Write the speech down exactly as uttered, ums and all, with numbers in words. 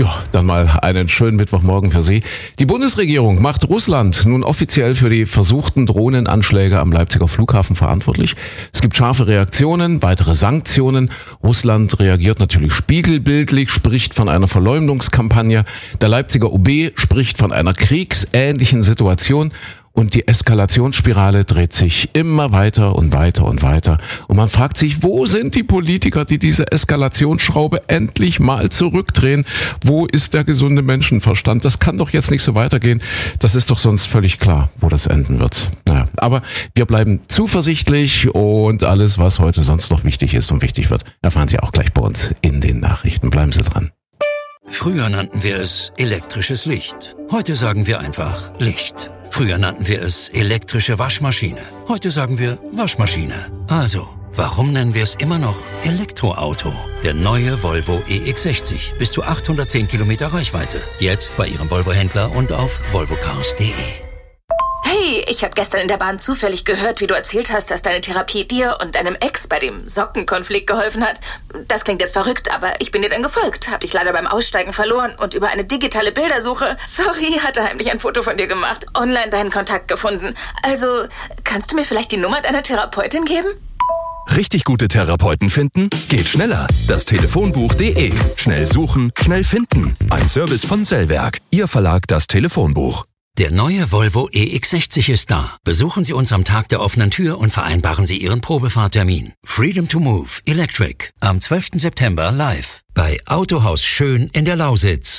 Ja, dann mal einen schönen Mittwochmorgen für Sie. Die Bundesregierung macht Russland nun offiziell für die versuchten Drohnenanschläge am Leipziger Flughafen verantwortlich. Es gibt scharfe Reaktionen, weitere Sanktionen. Russland reagiert natürlich spiegelbildlich, spricht von einer Verleumdungskampagne. Der Leipziger O B spricht von einer kriegsähnlichen Situation. Und die Eskalationsspirale dreht sich immer weiter und weiter und weiter. Und man fragt sich, wo sind die Politiker, die diese Eskalationsschraube endlich mal zurückdrehen? Wo ist der gesunde Menschenverstand? Das kann doch jetzt nicht so weitergehen. Das ist doch sonst völlig klar, wo das enden wird. Naja, aber wir bleiben zuversichtlich und alles, was heute sonst noch wichtig ist und wichtig wird, erfahren Sie auch gleich bei uns in den Nachrichten. Bleiben Sie dran. Früher nannten wir es elektrisches Licht. Heute sagen wir einfach Licht. Früher nannten wir es elektrische Waschmaschine. Heute sagen wir Waschmaschine. Also, warum nennen wir es immer noch Elektroauto? Der neue Volvo E X sechzig. Bis zu achthundertzehn Kilometer Reichweite. Jetzt bei Ihrem Volvo-Händler und auf volvo cars punkt de. Hey, ich habe gestern in der Bahn zufällig gehört, wie du erzählt hast, dass deine Therapie dir und deinem Ex bei dem Sockenkonflikt geholfen hat. Das klingt jetzt verrückt, aber ich bin dir dann gefolgt, hab dich leider beim Aussteigen verloren und über eine digitale Bildersuche, sorry, hatte heimlich ein Foto von dir gemacht, online deinen Kontakt gefunden. Also, kannst du mir vielleicht die Nummer deiner Therapeutin geben? Richtig gute Therapeuten finden? Geht schneller. Das Telefonbuch punkt de. Schnell suchen, schnell finden. Ein Service von Sellwerk. Ihr Verlag Das Telefonbuch. Der neue Volvo E X sechzig ist da. Besuchen Sie uns am Tag der offenen Tür und vereinbaren Sie Ihren Probefahrtermin. Freedom to Move Electric am zwölften September live bei Autohaus Schön in der Lausitz.